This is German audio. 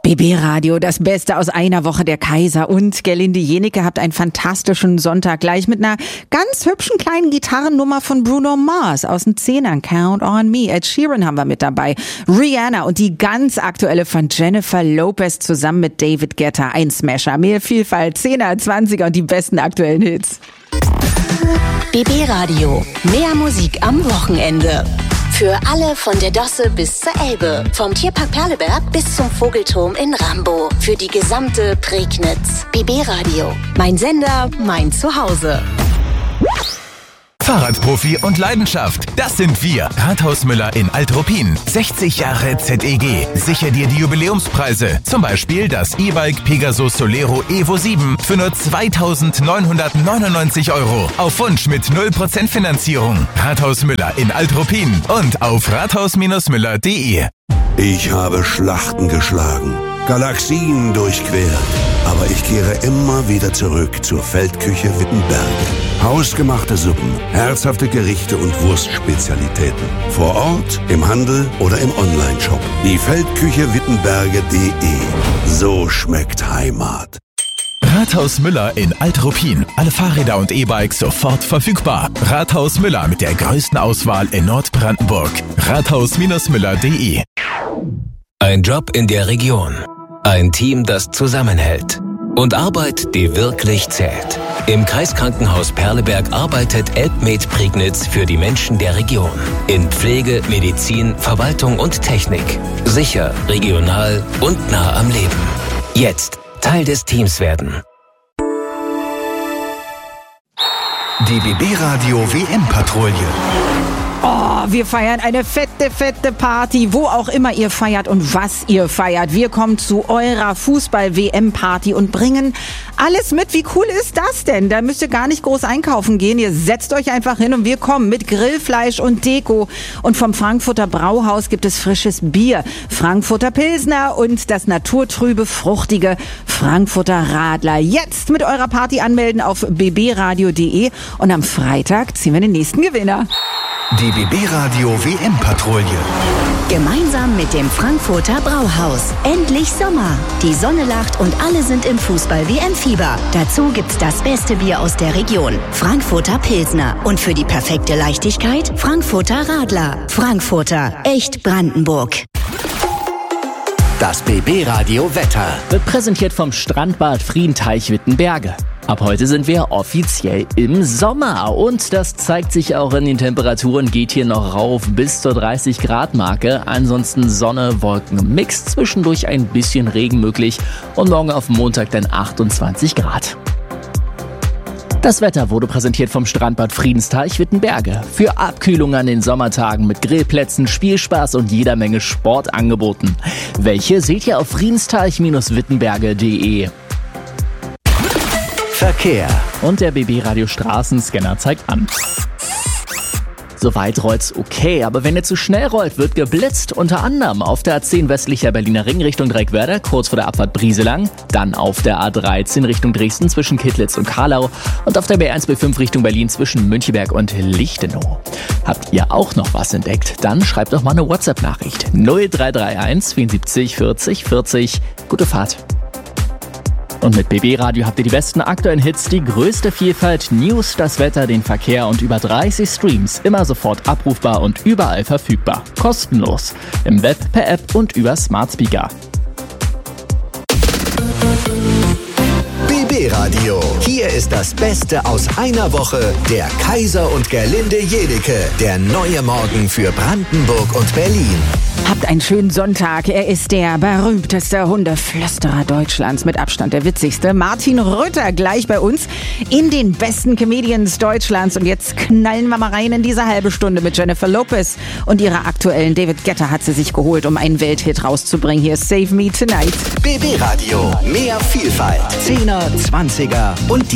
BB Radio, das Beste aus einer Woche. Der Kaiser und Gerlinde Jennecke habt einen fantastischen Sonntag gleich mit einer ganz hübschen kleinen Gitarrennummer von Bruno Mars aus den Zehnern. Count on Me. Ed Sheeran haben wir mit dabei. Rihanna und die ganz aktuelle von Jennifer Lopez zusammen mit David Guetta. Ein Smasher. Mehr Vielfalt, 10er, 20er und die besten aktuellen Hits. BB Radio. Mehr Musik am Wochenende. Für alle von der Dosse bis zur Elbe. Vom Tierpark Perleberg bis zum Vogelturm in Rambo. Für die gesamte Prignitz. BB Radio. Mein Sender, mein Zuhause. Fahrradprofi und Leidenschaft, das sind wir. Rathaus Müller in Alt-Ruppin. 60 Jahre ZEG. Sicher dir die Jubiläumspreise. Zum Beispiel das E-Bike Pegasus Solero Evo 7 für nur 2.999 €. Auf Wunsch mit 0% Finanzierung. Rathaus Müller in Alt-Ruppin und auf rathaus-müller.de. Ich habe Schlachten geschlagen, Galaxien durchquert, aber ich kehre immer wieder zurück zur Feldküche Wittenberge. Hausgemachte Suppen, herzhafte Gerichte und Wurstspezialitäten. Vor Ort, im Handel oder im Onlineshop. Die Feldküche Wittenberge.de. So schmeckt Heimat. Rathaus Müller in Alt-Ruppin. Alle Fahrräder und E-Bikes sofort verfügbar. Rathaus Müller mit der größten Auswahl in Nordbrandenburg. rathaus-müller.de. Ein Job in der Region. Ein Team, das zusammenhält. Und Arbeit, die wirklich zählt. Im Kreiskrankenhaus Perleberg arbeitet Elbmed Prignitz für die Menschen der Region. In Pflege, Medizin, Verwaltung und Technik. Sicher, regional und nah am Leben. Jetzt Teil des Teams werden. Die BB Radio WM-Patrouille. Oh, wir feiern eine fette Party, wo auch immer ihr feiert und was ihr feiert. Wir kommen zu eurer Fußball-WM-Party und bringen alles mit. Wie cool ist das denn? Da müsst ihr gar nicht groß einkaufen gehen. Ihr setzt euch einfach hin und wir kommen mit Grillfleisch und Deko. Und vom Frankfurter Brauhaus gibt es frisches Bier, Frankfurter Pilsner und das naturtrübe, fruchtige Frankfurter Radler. Jetzt mit eurer Party anmelden auf bbradio.de und am Freitag ziehen wir den nächsten Gewinner. Die BB Radio WM-Patrouille. Gemeinsam mit dem Frankfurter Brauhaus. Endlich Sommer. Die Sonne lacht und alle sind im Fußball-WM-Fieber. Dazu gibt's das beste Bier aus der Region. Frankfurter Pilsner. Und für die perfekte Leichtigkeit Frankfurter Radler. Frankfurter. Echt Brandenburg. Das BB Radio Wetter. Wird präsentiert vom Strandbad Friedenteich Wittenberge. Ab heute sind wir offiziell im Sommer und das zeigt sich auch in den Temperaturen, geht hier noch rauf bis zur 30 Grad Marke. Ansonsten Sonne, Wolken, Mix, zwischendurch ein bisschen Regen möglich und morgen auf Montag dann 28 Grad. Das Wetter wurde präsentiert vom Strandbad Friedensteich Wittenberge. Für Abkühlung an den Sommertagen mit Grillplätzen, Spielspaß und jeder Menge Sport angeboten. Welche seht ihr auf friedensteich-wittenberge.de. Verkehr. Und der BB Radio Straßenscanner zeigt an. Soweit rollt's okay, aber wenn ihr zu schnell rollt, wird geblitzt. Unter anderem auf der A10 westlicher Berliner Ring Richtung Dreckwörder, kurz vor der Abfahrt Brieselang. Dann auf der A13 Richtung Dresden zwischen Kittlitz und Karlau. Und auf der B1B5 Richtung Berlin zwischen Müncheberg und Lichtenau. Habt ihr auch noch was entdeckt? Dann schreibt doch mal eine WhatsApp-Nachricht. 0331 74 40 40. Gute Fahrt. Und mit BB Radio habt ihr die besten aktuellen Hits, die größte Vielfalt, News, das Wetter, den Verkehr und über 30 Streams. Immer sofort abrufbar und überall verfügbar. Kostenlos. Im Web, per App und über Smart Speaker. BB Radio. Hier ist das Beste aus einer Woche. Der Kaiser und Gerlinde Jennecke. Der neue Morgen für Brandenburg und Berlin. Habt einen schönen Sonntag. Er ist der berühmteste Hundeflüsterer Deutschlands. Mit Abstand der witzigste. Martin Rütter gleich bei uns in den besten Comedians Deutschlands. Und jetzt knallen wir mal rein in diese halbe Stunde mit Jennifer Lopez. Und ihrer aktuellen David Guetta hat sie sich geholt, um einen Welthit rauszubringen. Hier ist Save Me Tonight. BB Radio. Mehr Vielfalt. 10er, 20er und die